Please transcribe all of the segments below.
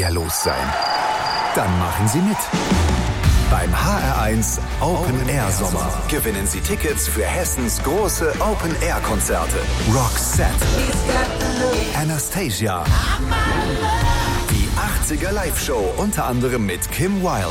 los sein. Dann machen Sie mit. Beim HR1 Open Air Sommer gewinnen Sie Tickets für Hessens große Open Air Konzerte. Roxette, Anastasia, die 80er Live-Show unter anderem mit Kim Wilde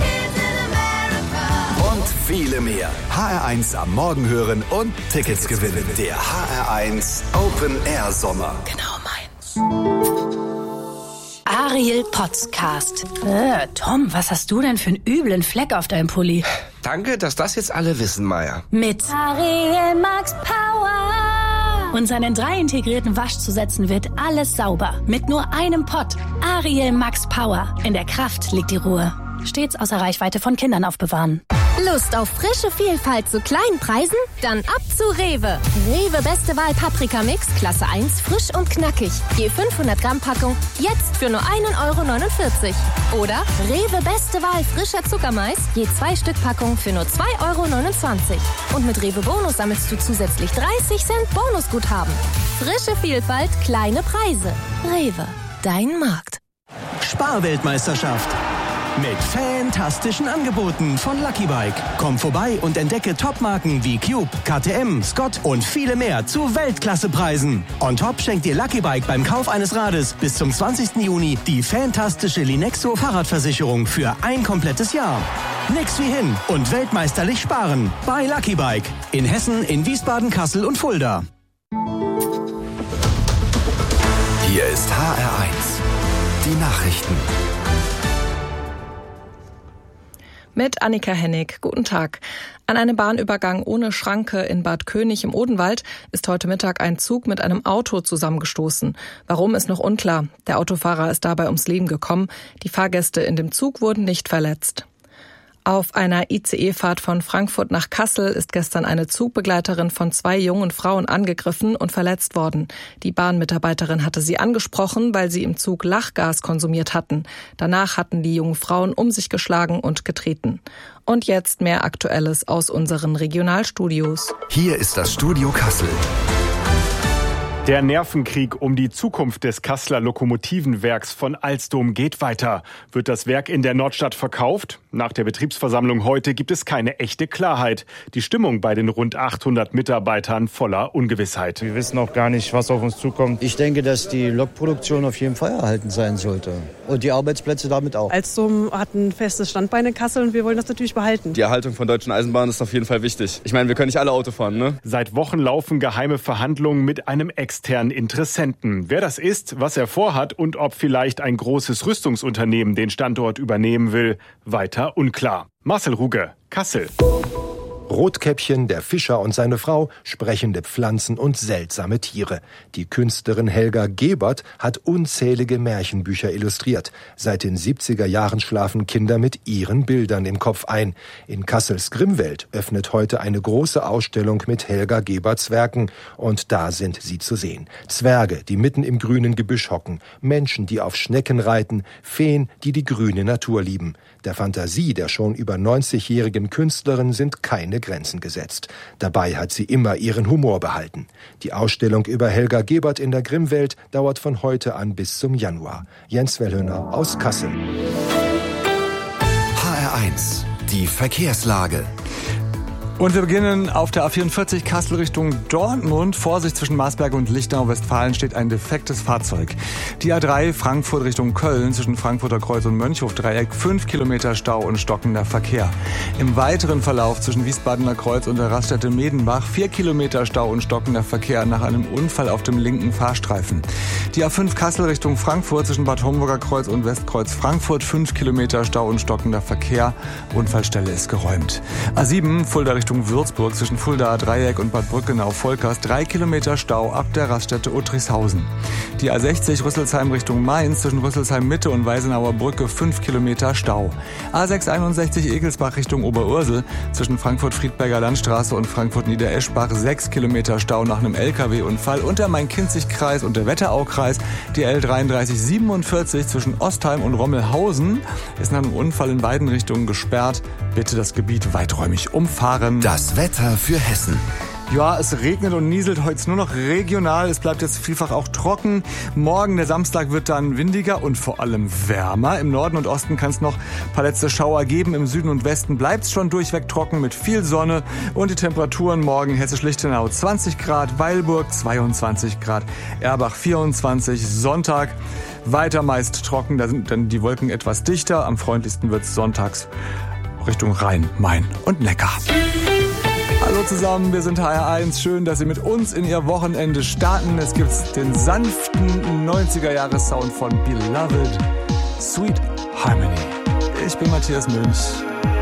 und viele mehr. HR1 am Morgen hören und Tickets gewinnen. Der HR1 Open Air Sommer. Genau meins. Ariel Podcast. Tom, was hast du denn für einen üblen Fleck auf deinem Pulli? Danke, dass das jetzt alle wissen, Maya. Mit Ariel Max Power. Und seinen 3 integrierten Waschzusätzen wird alles sauber. Mit nur einem Pott. Ariel Max Power. In der Kraft liegt die Ruhe. Stets außer Reichweite von Kindern aufbewahren. Lust auf frische Vielfalt zu kleinen Preisen? Dann ab zu Rewe. Rewe Beste Wahl Paprika Mix, Klasse 1, frisch und knackig. Je 500 Gramm Packung, jetzt für nur 1,49 €. Oder Rewe Beste Wahl frischer Zuckermais, je 2 Stück Packung für nur 2,29 €. Und mit Rewe Bonus sammelst du zusätzlich 30 Cent Bonusguthaben. Frische Vielfalt, kleine Preise. Rewe, dein Markt. Sparweltmeisterschaft. Mit fantastischen Angeboten von Lucky Bike. Komm vorbei und entdecke Topmarken wie Cube, KTM, Scott und viele mehr zu Weltklassepreisen. On top schenkt dir Lucky Bike beim Kauf eines Rades bis zum 20. Juni die fantastische Linexo Fahrradversicherung für ein komplettes Jahr. Nix wie hin und weltmeisterlich sparen bei Lucky Bike. In Hessen, in Wiesbaden, Kassel und Fulda. Hier ist HR1. Die Nachrichten. Mit Annika Hennig. Guten Tag. An einem Bahnübergang ohne Schranke in Bad König im Odenwald ist heute Mittag ein Zug mit einem Auto zusammengestoßen. Warum, ist noch unklar. Der Autofahrer ist dabei ums Leben gekommen. Die Fahrgäste in dem Zug wurden nicht verletzt. Auf einer ICE-Fahrt von Frankfurt nach Kassel ist gestern eine Zugbegleiterin von 2 jungen Frauen angegriffen und verletzt worden. Die Bahnmitarbeiterin hatte sie angesprochen, weil sie im Zug Lachgas konsumiert hatten. Danach hatten die jungen Frauen um sich geschlagen und getreten. Und jetzt mehr Aktuelles aus unseren Regionalstudios. Hier ist das Studio Kassel. Der Nervenkrieg um die Zukunft des Kasseler Lokomotivenwerks von Alstom geht weiter. Wird das Werk in der Nordstadt verkauft? Nach der Betriebsversammlung heute gibt es keine echte Klarheit. Die Stimmung bei den rund 800 Mitarbeitern voller Ungewissheit. Wir wissen auch gar nicht, was auf uns zukommt. Ich denke, dass die Lokproduktion auf jeden Fall erhalten sein sollte. Und die Arbeitsplätze damit auch. Alstom hat ein festes Standbein in Kassel und wir wollen das natürlich behalten. Die Erhaltung von deutschen Eisenbahnen ist auf jeden Fall wichtig. Ich meine, wir können nicht alle Auto fahren, ne? Seit Wochen laufen geheime Verhandlungen mit einem externen Interessenten. Wer das ist, was er vorhat und ob vielleicht ein großes Rüstungsunternehmen den Standort übernehmen will, weiter unklar. Marcel Ruge, Kassel. Rotkäppchen, der Fischer und seine Frau, sprechende Pflanzen und seltsame Tiere. Die Künstlerin Helga Gebert hat unzählige Märchenbücher illustriert. Seit den 70er Jahren schlafen Kinder mit ihren Bildern im Kopf ein. In Kassels Grimmwelt öffnet heute eine große Ausstellung mit Helga Geberts Werken. Und da sind sie zu sehen. Zwerge, die mitten im grünen Gebüsch hocken. Menschen, die auf Schnecken reiten. Feen, die die grüne Natur lieben. Der Fantasie der schon über 90-jährigen Künstlerin sind keine Grenzen gesetzt. Dabei hat sie immer ihren Humor behalten. Die Ausstellung über Helga Gebert in der Grimmwelt dauert von heute an bis zum Januar. Jens Wellhöner aus Kassel. HR1, die Verkehrslage. Und wir beginnen auf der A44 Kassel Richtung Dortmund. Vorsicht, zwischen Marsberg und Lichtenau Westfalen steht ein defektes Fahrzeug. Die A3 Frankfurt Richtung Köln zwischen Frankfurter Kreuz und Mönchhof-Dreieck 5 Kilometer Stau und stockender Verkehr. Im weiteren Verlauf zwischen Wiesbadener Kreuz und der Raststätte Medenbach 4 Kilometer Stau und stockender Verkehr nach einem Unfall auf dem linken Fahrstreifen. Die A5 Kassel Richtung Frankfurt zwischen Bad Homburger Kreuz und Westkreuz Frankfurt 5 Kilometer Stau und stockender Verkehr. Unfallstelle ist geräumt. A7 Fulda Richtung Würzburg zwischen Fuldaer Dreieck und Bad Brückenau-Volkers 3 Kilometer Stau ab der Raststätte Uttrichshausen. Die A60 Rüsselsheim Richtung Mainz zwischen Rüsselsheim Mitte und Weisenauer Brücke 5 Kilometer Stau. A661 Egelsbach Richtung Oberursel zwischen Frankfurt-Friedberger Landstraße und Frankfurt-Niedereschbach 6 Kilometer Stau nach einem LKW-Unfall. Und der Main-Kinzig-Kreis und der Wetteraukreis, die L3347 zwischen Ostheim und Rommelhausen, ist nach einem Unfall in beiden Richtungen gesperrt. Bitte das Gebiet weiträumig umfahren. Das Wetter für Hessen. Ja, es regnet und nieselt heute nur noch regional. Es bleibt jetzt vielfach auch trocken. Morgen, der Samstag, wird dann windiger und vor allem wärmer. Im Norden und Osten kann es noch ein paar letzte Schauer geben. Im Süden und Westen bleibt es schon durchweg trocken mit viel Sonne. Und die Temperaturen morgen Hessisch-Lichtenau 20 Grad, Weilburg 22 Grad, Erbach 24, Sonntag weiter meist trocken. Da sind dann die Wolken etwas dichter. Am freundlichsten wird es sonntags Richtung Rhein, Main und Neckar. Hallo zusammen, wir sind HR1. Schön, dass Sie mit uns in Ihr Wochenende starten. Es gibt den sanften 90er-Jahres-Sound von Beloved, Sweet Harmony. Ich bin Matthias Münch.